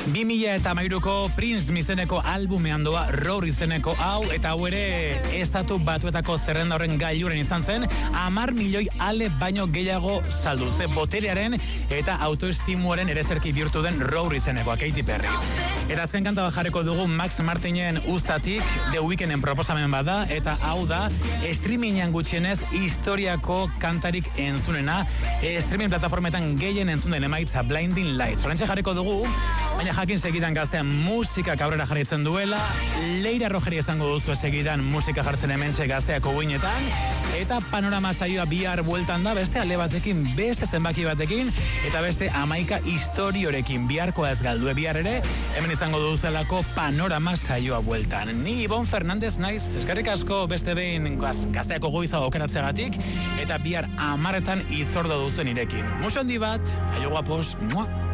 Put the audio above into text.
2013ko Prince izeneko albumean doa Roar izeneko hau, eta hau ere estatu batuetako zerrenda horren gailuren izan zen, 10 milioi ale baino gehiago saldu, ze boterearen eta autoestimuaren erezerki bihurtu den Roar izenekoa, Katy Perry. Eta azken kanta jarriko dugu Max Martinen Uztatik, The Weeknden proposamen bada, eta hau da streamingean gutxienez historiako kantarik entzunena, streaming plataformetan gehien entzun den emaitza Blinding Lights. Horrentxe jarriko dugu, baina jakin segidan gaztean musikak aurrera jarritzen duela, Leira Rogeri izango duzu segidan musika jartzen hementxe Gazteako uinetan, eta panorama saioa bihar bueltan da, beste ale batekin, beste zenbaki batekin, eta beste 11 historiorekin, biharkoa ez galdue bihar ere, hemen izango duzelako panorama saioa bueltan. Ni Ibon Fernandez naiz, eskerrik asko beste behin Gazteako goiza aukeratzeagatik, eta bihar 10 itzordo duzen irekin. Muso handi bat, aio guapos, mua!